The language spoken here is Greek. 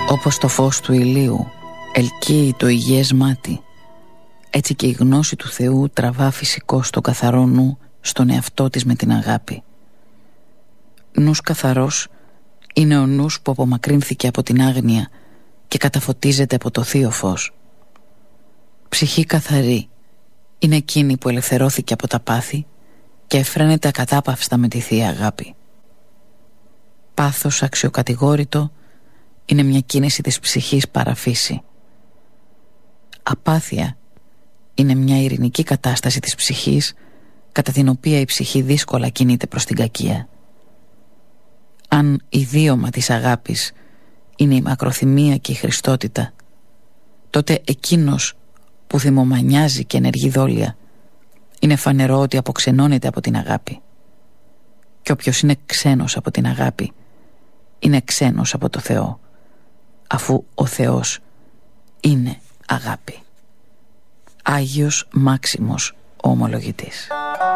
Όπως το φως του ηλίου ελκύει το υγιές μάτι, έτσι και η γνώση του Θεού τραβά φυσικό στο καθαρό νου στον εαυτό της με την αγάπη. Νους καθαρός είναι ο νους που απομακρύνθηκε από την άγνοια και καταφωτίζεται από το θείο φως. Ψυχή καθαρή είναι εκείνη που ελευθερώθηκε από τα πάθη και εφραίνεται ακατάπαυστα με τη Θεία Αγάπη. Πάθος αξιοκατηγόρητο είναι μια κίνηση της ψυχής παραφύση. Απάθεια είναι μια ειρηνική κατάσταση της ψυχής κατά την οποία η ψυχή δύσκολα κινείται προς την κακία. Αν ιδίωμα της αγάπης είναι η μακροθυμία και η χριστότητα, τότε εκείνος που θυμομανιάζει και ενεργεί δόλια είναι φανερό ότι αποξενώνεται από την αγάπη. Και όποιος είναι ξένος από την αγάπη είναι ξένος από το Θεό, αφού ο Θεός είναι αγάπη. Άγιος Μάξιμος ο Ομολογητής.